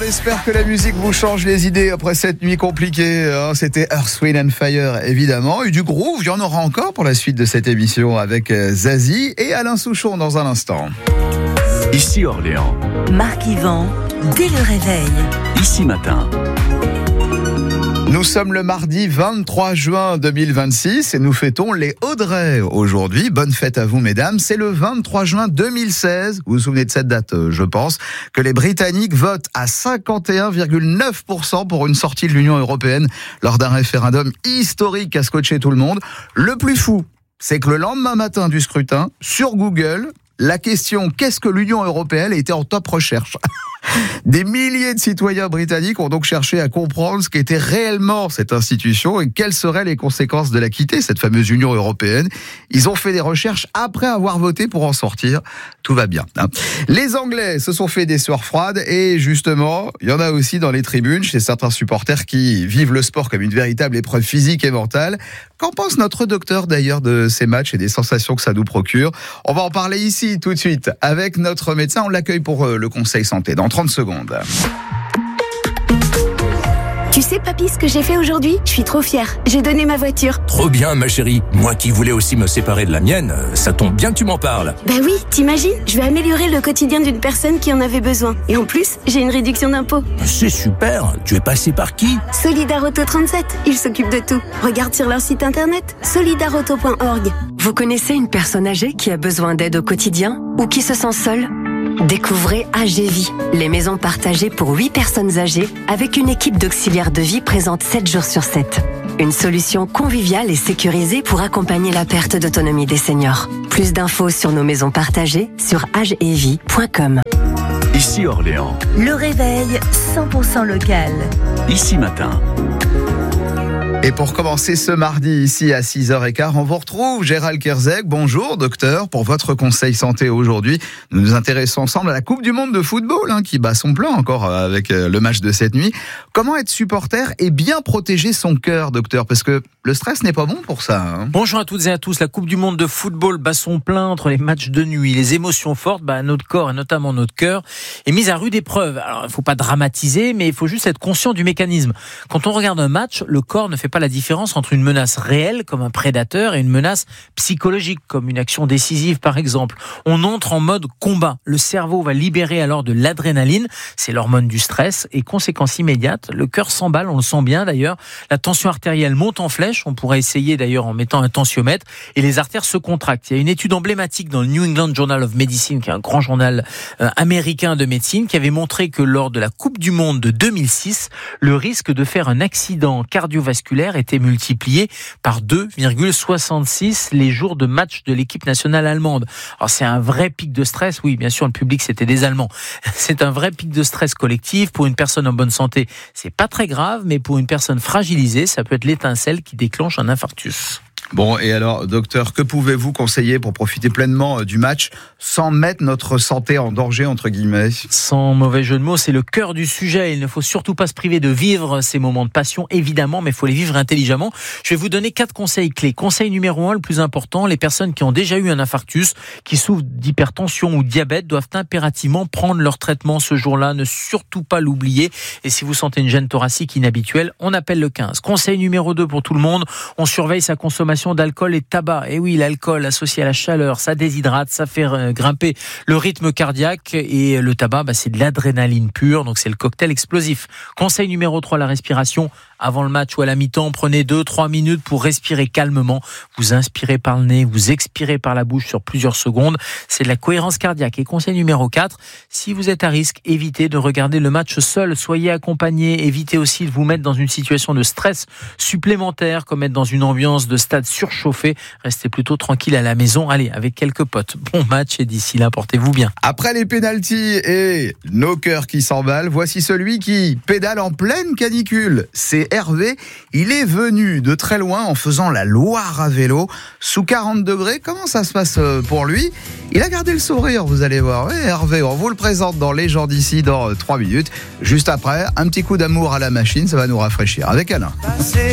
j'espère que la musique vous change les idées après cette nuit compliquée. C'était Earth, Wind and Fire, évidemment. Et du groove, il y en aura encore pour la suite de cette émission avec Zazie et Alain Souchon dans un instant. Ici Orléans. Marc Yvan, dès le réveil. Ici Matin. Nous sommes le mardi 23 juin 2026 et nous fêtons les Audrey aujourd'hui. Bonne fête à vous, mesdames. C'est le 23 juin 2016, vous vous souvenez de cette date, je pense, que les Britanniques votent à 51,9% pour une sortie de l'Union européenne lors d'un référendum historique qui a scotché tout le monde. Le plus fou, c'est que le lendemain matin du scrutin, sur Google, la question « Qu'est-ce que l'Union européenne ?» était en top recherche. Des milliers de citoyens britanniques ont donc cherché à comprendre ce qu'était réellement cette institution et quelles seraient les conséquences de la quitter, cette fameuse Union européenne. Ils ont fait des recherches après avoir voté pour en sortir. Tout va bien. Les Anglais se sont fait des sueurs froides et justement, il y en a aussi dans les tribunes chez certains supporters qui vivent le sport comme une véritable épreuve physique et mentale. Qu'en pense notre docteur d'ailleurs de ces matchs et des sensations que ça nous procure? On va en parler ici tout de suite avec notre médecin. On l'accueille pour le conseil santé dans 30 secondes. Tu sais, papy, ce que j'ai fait aujourd'hui? Je suis trop fière. J'ai donné ma voiture. Trop bien, ma chérie. Moi qui voulais aussi me séparer de la mienne, ça tombe bien que tu m'en parles. Ben oui, t'imagines? Je vais améliorer le quotidien d'une personne qui en avait besoin. Et en plus, j'ai une réduction d'impôt. C'est super. Tu es passé par qui? Solidarauto 37. Ils s'occupent de tout. Regarde sur leur site internet, solidarauto.org. Vous connaissez une personne âgée qui a besoin d'aide au quotidien ou qui se sent seule? Découvrez AGVie, les maisons partagées pour 8 personnes âgées avec une équipe d'auxiliaires de vie présente 7 jours sur 7. Une solution conviviale et sécurisée pour accompagner la perte d'autonomie des seniors. Plus d'infos sur nos maisons partagées sur agevie.com. Ici Orléans. Le réveil 100% local. Ici Matin. Et pour commencer ce mardi ici à 6h15, on vous retrouve Gérald Kierzek. Bonjour docteur, pour votre conseil santé aujourd'hui. Nous nous intéressons ensemble à la Coupe du Monde de football qui bat son plein encore avec le match de cette nuit. Comment être supporter et bien protéger son cœur, docteur? Parce que le stress n'est pas bon pour ça. Bonjour à toutes et à tous. La Coupe du Monde de football bat son plein entre les matchs de nuit. Les émotions fortes, notre corps et notamment notre cœur est mis à rude épreuve. Alors il ne faut pas dramatiser, mais il faut juste être conscient du mécanisme. Quand on regarde un match, le corps ne fait pas la différence entre une menace réelle comme un prédateur et une menace psychologique comme une action décisive par exemple. On entre en mode combat. Le cerveau va libérer alors de l'adrénaline, c'est l'hormone du stress, et conséquence immédiate, le cœur s'emballe, on le sent bien d'ailleurs, la tension artérielle monte en flèche, on pourrait essayer d'ailleurs en mettant un tensiomètre, et les artères se contractent. Il y a une étude emblématique dans le New England Journal of Medicine, qui est un grand journal américain de médecine, qui avait montré que lors de la Coupe du Monde de 2006, le risque de faire un accident cardiovasculaire était multiplié par 2,66 les jours de match de l'équipe nationale allemande. Alors c'est un vrai pic de stress, oui bien sûr le public c'était des Allemands, c'est un vrai pic de stress collectif. Pour une personne en bonne santé c'est pas très grave, mais pour une personne fragilisée ça peut être l'étincelle qui déclenche un infarctus. Bon, et alors, docteur, que pouvez-vous conseiller pour profiter pleinement du match sans mettre notre santé en danger, entre guillemets? Sans mauvais jeu de mots, c'est le cœur du sujet. Il ne faut surtout pas se priver de vivre ces moments de passion, évidemment, mais il faut les vivre intelligemment. Je vais vous donner 4 conseils clés. Conseil numéro 1, le plus important, les personnes qui ont déjà eu un infarctus, qui souffrent d'hypertension ou de diabète, doivent impérativement prendre leur traitement ce jour-là. Ne surtout pas l'oublier. Et si vous sentez une gêne thoracique inhabituelle, on appelle le 15. Conseil numéro 2 pour tout le monde, on surveille sa consommation d'alcool et de tabac. Et oui, l'alcool associé à la chaleur, ça déshydrate, ça fait grimper le rythme cardiaque, et le tabac, c'est de l'adrénaline pure, donc c'est le cocktail explosif. Conseil numéro 3, la respiration. Avant le match ou à la mi-temps, prenez 2-3 minutes pour respirer calmement. Vous inspirez par le nez, vous expirez par la bouche sur plusieurs secondes. C'est de la cohérence cardiaque. Et conseil numéro 4, si vous êtes à risque, évitez de regarder le match seul. Soyez accompagné. Évitez aussi de vous mettre dans une situation de stress supplémentaire, comme être dans une ambiance de stade surchauffé. Restez plutôt tranquille à la maison. Allez, avec quelques potes. Bon match et d'ici là, portez-vous bien. Après les pénaltys et nos cœurs qui s'emballent, voici celui qui pédale en pleine canicule. C'est Hervé, il est venu de très loin en faisant la Loire à vélo, sous 40 degrés. Comment ça se passe pour lui? Il a gardé le sourire, vous allez voir. Oui, Hervé, on vous le présente dans Les gens d'ici dans 3 minutes. Juste après, un petit coup d'amour à la machine, ça va nous rafraîchir. Avec Alain.